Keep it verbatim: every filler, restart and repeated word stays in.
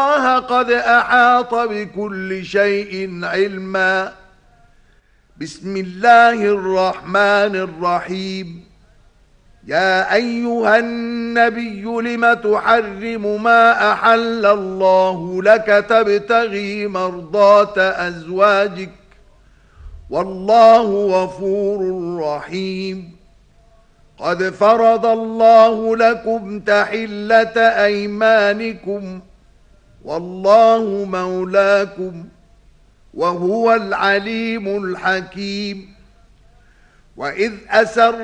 الله قد أحاط بكل شيء علما. بسم الله الرحمن الرحيم. يا أيها النبي لم تحرم ما أحل الله لك تبتغي مرضات أزواجك والله غفور رحيم. قد فرض الله لكم تحلة أيمانكم والله مولاكم وهو العليم الحكيم. وإذ أسر